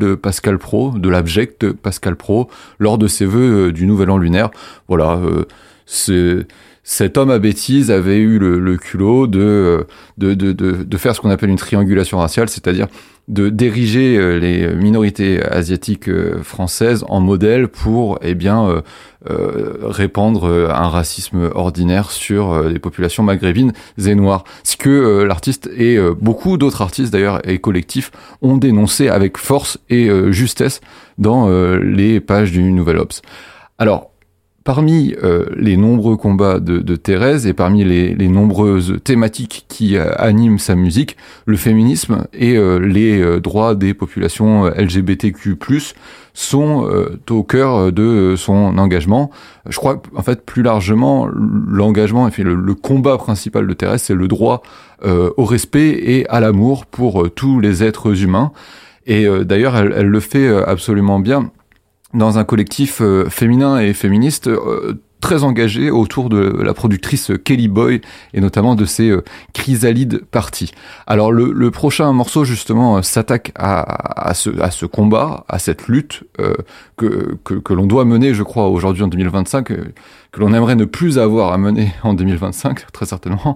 de Pascal Praud, de l'abject Pascal Praud, lors de ses vœux du Nouvel An lunaire. Voilà, cet homme à bêtises avait eu le culot de faire ce qu'on appelle une triangulation raciale, c'est-à-dire d'ériger les minorités asiatiques françaises en modèle pour répandre un racisme ordinaire sur les populations maghrébines et noires. Ce que l'artiste et beaucoup d'autres artistes d'ailleurs et collectifs ont dénoncé avec force et justesse dans les pages du Nouvel Obs. Alors, parmi les nombreux combats de Thérèse et parmi les nombreuses thématiques qui animent sa musique, le féminisme et les droits des populations LGBTQ+, sont au cœur de son engagement. Je crois en fait plus largement l'engagement et le combat principal de Thérèse, c'est le droit au respect et à l'amour pour tous les êtres humains. Et d'ailleurs, elle le fait absolument bien dans un collectif féminin et féministe très engagé autour de la productrice Kelly Boy et notamment de ses Chrysalides parties. Alors le prochain morceau justement s'attaque à ce combat, à cette lutte que l'on doit mener, je crois, aujourd'hui en 2025, que l'on aimerait ne plus avoir à mener en 2025, très certainement.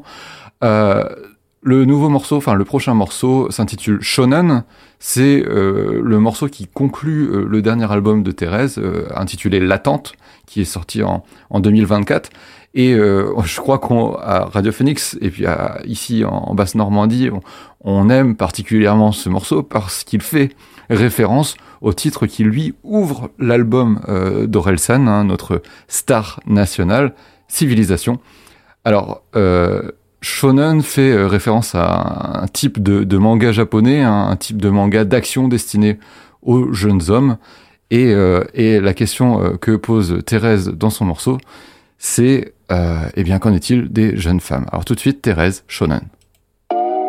Le prochain morceau s'intitule Shonen. C'est le morceau qui conclut le dernier album de Thérèse, intitulé L'attente, qui est sorti en 2024. Et je crois qu'à Radio Phoenix, et puis ici en Basse-Normandie, on aime particulièrement ce morceau parce qu'il fait référence au titre qui, lui, ouvre l'album d'Orelsan, notre star nationale, Civilisation. Alors, Shonen fait référence à un type de manga japonais, un type de manga d'action destiné aux jeunes hommes. Et la question que pose Thérèse dans son morceau, c'est qu'en est-il des jeunes femmes? Alors tout de suite, Thérèse, Shonen.